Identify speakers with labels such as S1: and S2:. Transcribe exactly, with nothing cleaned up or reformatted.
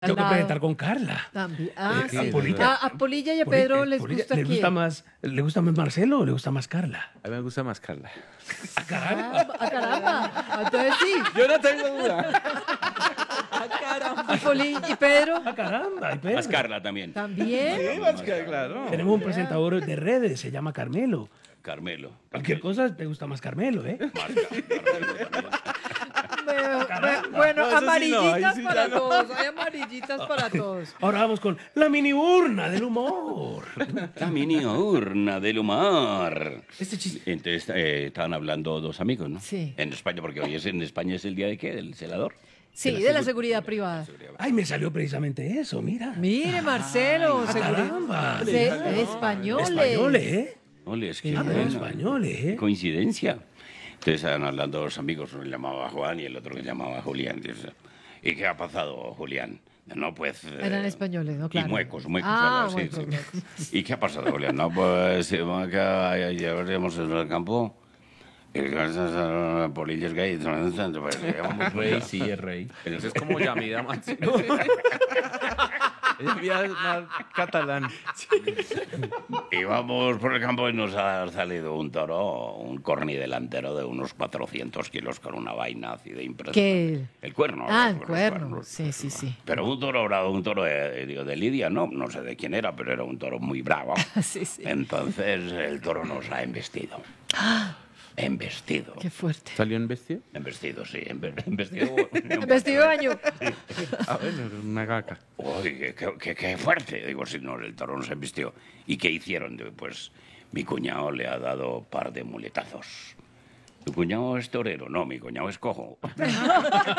S1: Tengo que
S2: lado.
S1: presentar con Carla.
S2: También. Ah,
S1: Eh,
S2: sí.
S1: a Polilla-
S2: a, a Polilla y a Pedro
S1: Polilla-
S2: les
S1: Polilla-
S2: gusta
S1: ¿Le
S2: quién.
S1: gusta más, ¿le gusta más Marcelo o le gusta más Carla?
S3: A mí me gusta más Carla.
S1: ¡Ah, caramba!
S2: Ah, caramba. Entonces sí.
S3: Yo no tengo duda.
S2: Y, Poli- y Pedro
S1: ¡Ah, caramba! ¿Y Pedro?
S4: Más Carla también.
S2: también.
S3: Sí, más que claro.
S1: Tenemos un presentador de redes, se llama Carmelo.
S4: Carmelo.
S1: Cualquier cosa te gusta más Carmelo, ¿eh?
S4: Más Car- Carmelo también.
S2: Bueno, bueno,
S3: No, eso sí no, ahí
S2: amarillitas
S3: sí
S2: para
S3: ya no.
S2: todos. Hay amarillitas para todos.
S1: Ahora vamos con la mini urna del humor.
S4: La mini urna del humor.
S1: Este chiste.
S4: Entonces eh, estaban hablando dos amigos, ¿no?
S2: Sí.
S4: En España, porque hoy es en España es el día de qué, del celador.
S2: Sí, de la seguridad privada.
S1: Ay, me salió precisamente eso, mira.
S2: Mire, Marcelo,
S1: Ah,
S2: seguridad.
S1: caramba.
S2: Se- españoles.
S1: Españoles, ¿eh?
S4: Ole, es que
S1: Hablan
S4: bueno,
S1: españoles, ¿eh?
S4: coincidencia. Entonces estaban hablando dos amigos, uno se llamaba Juan y el otro que se llamaba Julián. Dice, ¿y qué ha pasado, Julián? No, pues... eh,
S2: Eran españoles, ¿no? Claro.
S4: Y muecos, muecos.
S2: Ah,
S4: sí,
S2: muecos,
S4: sí.
S2: muecos.
S4: ¿Y qué ha pasado, Julián? No, pues eh, bueno, que ayer hemos en el campo y gracias a Polillas Gay, pues, llevamos-
S3: Rey, sí, es rey. Eso es como Yamida Manso. Ella es más catalán.
S4: íbamos por el campo y nos ha salido un toro, un corni delantero de unos cuatrocientos kilos con una vaina así de impresionante.
S2: ¿Qué?
S4: El cuerno.
S2: Ah,
S4: los
S2: el
S4: cuernos,
S2: cuerno. Sí, sí, sí.
S4: Pero un toro bravo, un toro de, digo, de Lidia, no, no sé de quién era, pero era un toro muy bravo.
S2: Sí, sí.
S4: Entonces el toro nos ha embestido. Embestido.
S2: Qué fuerte.
S3: ¿Salió en vestido?
S4: Embestido, sí, embe- embestido.
S2: Vestido de baño.
S3: Ah, bueno, una gaca.
S4: Uy, qué, qué- qué- qué fuerte. Digo, si no, el toro nos embistió. ¿Y qué hicieron? Digo, pues mi cuñado le ha dado par de muletazos. ¿Tu cuñado es torero? No, mi cuñado es cojo.